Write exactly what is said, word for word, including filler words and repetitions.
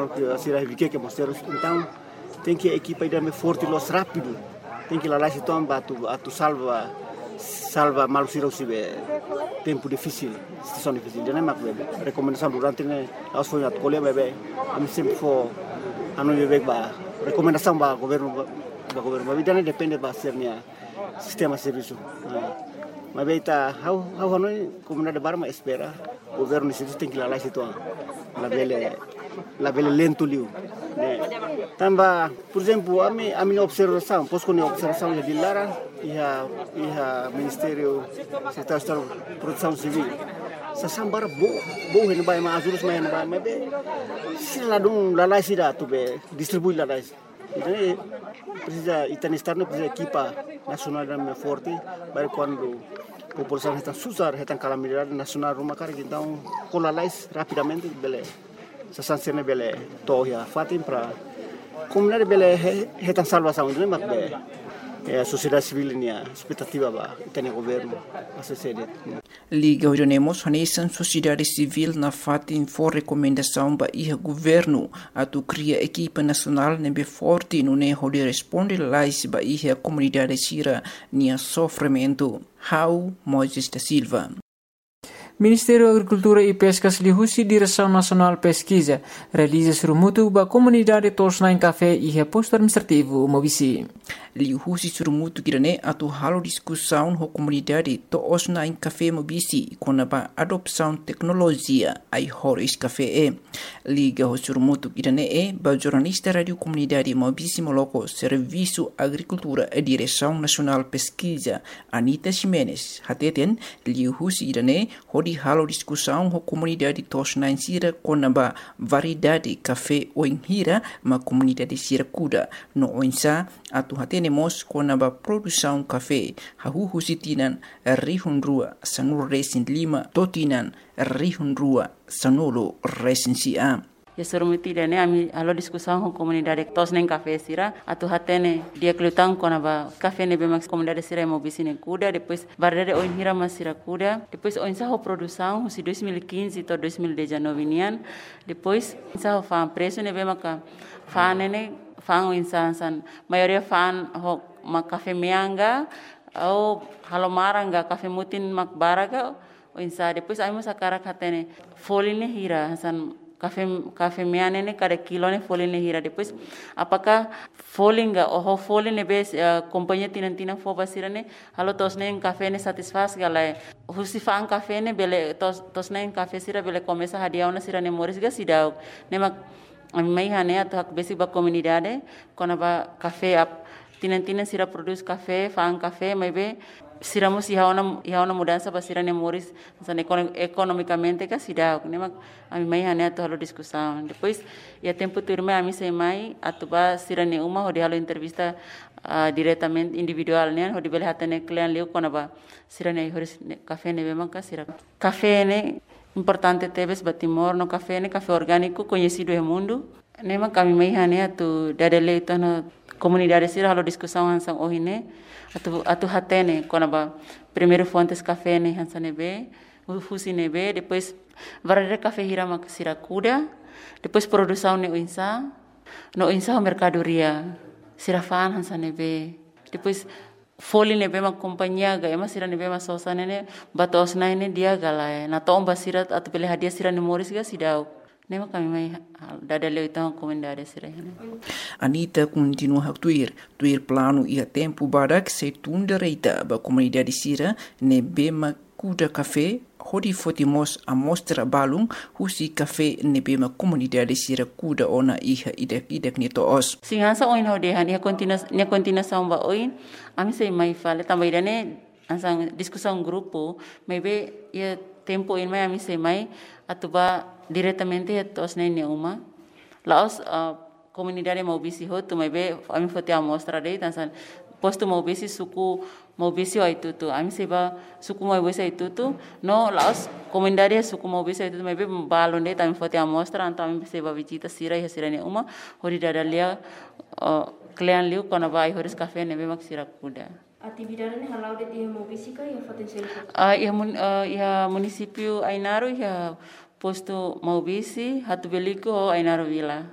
Sira Vique que mostrou então tem que a equipa ainda é forte los rápido tem que lá lá se toma tu a tu salva salva mal sira usibe tempo difícil situação difícil já não é mais bem recomendação durante né aos foi at colher bebê a mim sempre for a não bebê ba recomendação ba governo ba governo ba vida depende ba ser minha sistema serviço mas bem tá how how não comunidade barma espera o governo necessita tem que lá lá se toma la belle la belle lento liu né tamba por exemplo a minha a minha observação posso com a observação de Lara e a e a Ministério Secretário de Proteção Civil sa sambar bo bo hen vai mais ajuda mais vai mas bem se lá dum lá lá se dá tu be distribui lá lá então precisa italistar não precisa equipa nacional da forte para quando a população está susar está calamidade nacional rumah cara então colalais rapidamente beleza sa sanzione bele toia fatin para comunidade bele retan salvação não mas bele é a sociedade civil nia expectativa ba tem governo a sociedade Liga Orionemos Hanesan sociedade civil na fatin for recomendação ba ia governo a tu cria equipa nacional nebe forte no ne holi responde lais ba ia comunidade sira nia sofrimento how Moisés da Silva. Ministério da Agricultura e Pescas Lihusi Direção Nacional Pesquisa realiza surumutu ba comunidade Tosna em Café e reposto administrativo Mobisi. Lihusi surumutu kirane atu halo discussão ho comunidade Tosna em Café Mobisi com a adopção tecnologia ai horis café e liga ho surumutu kirane e ba jornalista radio comunidade Mobisi Moloco Serviço Agricultura e Direção Nacional Pesquisa Anita Ximenes hateten Lihusi kirane di halo discussão com a comunidade Tosna em Sira com a variedade café ou em Hira, uma comunidade Sira Kuda. No Oinsa, atu hatenemos com a produção café, hahu husitinan rihun rua sanur resin lima totinan rihun rua sanolo resin sia. Ya surumiti dene ami alo discussão com comunidade Tosna em Café Sira atu hatene dia kelutang com a café ne bemax comunidade Sira Mobisi ne Kuda depois variedade oin hira mas Sira Kuda depois oinsa ho produção si dois mil e quinze to dois mil e dezenove nian depois insa ho fan preço ne bemaca fan ne fan oinsa san maioria fan ho ma café mianga ou halomaranga café mutin mak baraga oinsa depois ai mas akara hatene foline hira san Café café miane ne cada kilo ne folha ne hira depois apakah folha enggak oh folha ne bes companhia tinan tinan fo basira ne halo tos ne café ne satisfaz galai husifan café ne bele tos tos ne café sira bele começa hadiah na sira ne moris ga sidau ne mak mai hane atau hak besi ba comunidade kona ba café ap tinan tinan sira produz café fan café mai be siramos ia una ia una mudança para sira ne moris san economicamente ka sida ne mak ami mai hane ato halo discussão depois ia tempo turme ami sei mai atu ba sira ne uma hodi halo entrevista uh, diretamente individual ne hodi bele hatane client leu kona ba sira ne horis café ne be manka sira café ne importante tebes batimor no café ne café orgânico conhecido no mundo ne mak ami mai hane atu dadele to no comunidade sira halo discussão hansang ohine atu atu hatene kona ba primeiro fontes café ne hansane be ufusi ne be depois varare café hira mak sira Kuda depois produção ne insa no insa mercadoria sira fan hansane be depois foli ne be mak companhia ga ema sira ne be mak sosa ne batos na ne dia galai na tomba sira atu pele hadiah sira ne moris ga sidau nema kami mai dada leu então comunidade sira Anita continua a tuir tuir plano ia tempo barak se tunda reita ba comunidade sira ne bema Kuda café hodi fotimos a mostra balung husi café ne bema comunidade sira Kuda ona iha idek idek ni toos singansa oin hode han ia continua ne continuação ba oin ami sei mai fale também dane ansang discussão grupo maybe ia tempo in mai ami sei mai atuba diretamente a tos ne uma laos uh, comunidade Mobisi ho tu mai be ami fote a mostra dei tansan posto Mobisi suku Mobisi ai tutu ami seba suku Mobisi ai tutu no laos comunidade suku Mobisi ai tutu mai be balon dei tami fote a mostra anta ami seba visita sira e sira ne uma hori dadalia uh, client liu kona vai horis café ne be mak sira Kuda atividade ne halau de dia Mobisi ka ia potensial ah uh, ia mun uh, ia município Ainaro ia posto Mobisi hatu beliko Ainaro Vila